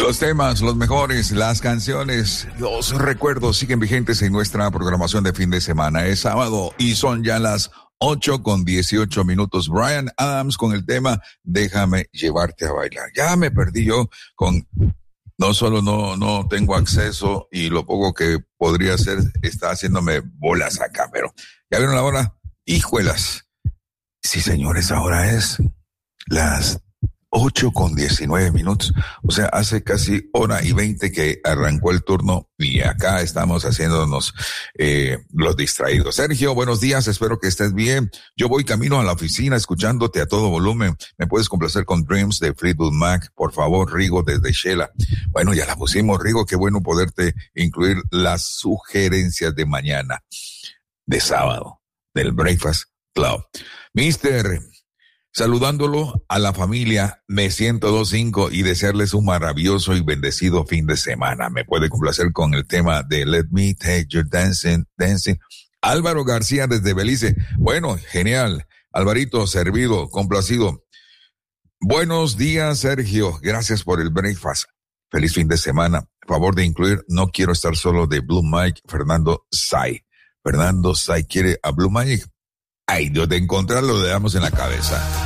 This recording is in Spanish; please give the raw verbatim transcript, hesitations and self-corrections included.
Los temas, los mejores, las canciones, los recuerdos siguen vigentes en nuestra programación de fin de semana. Es sábado y son ya las ocho con dieciocho minutos. Bryan Adams con el tema Déjame llevarte a bailar. Ya me perdí yo con... No solo no, no tengo acceso y lo poco que podría hacer está haciéndome bolas acá, pero ¿ya vieron la hora? Hijuelas. Sí, señores, ahora es las ocho con diecinueve minutos. O sea, hace casi hora y veinte que arrancó el turno y acá estamos haciéndonos eh, los distraídos. Sergio, buenos días, espero que estés bien. Yo voy camino a la oficina escuchándote a todo volumen. ¿Me puedes complacer con Dreams de Fleetwood Mac? Por favor, Rigo, desde Shela. Bueno, ya la pusimos, Rigo, qué bueno poderte incluir las sugerencias de mañana, de sábado, del Breakfast Club. Mister, saludándolo a la familia, me siento dos cinco y desearles un maravilloso y bendecido fin de semana. Me puede complacer con el tema de Let Me Take Your Dancing, Dancing. Álvaro García desde Belice. Bueno, genial. Alvarito, servido, complacido. Buenos días, Sergio. Gracias por el breakfast. Feliz fin de semana. Favor de incluir No Quiero Estar Solo de Blue Mike, Fernando Say. Fernando Say quiere a Blue Magic. Ay, Dios, de encontrarlo le damos en la cabeza.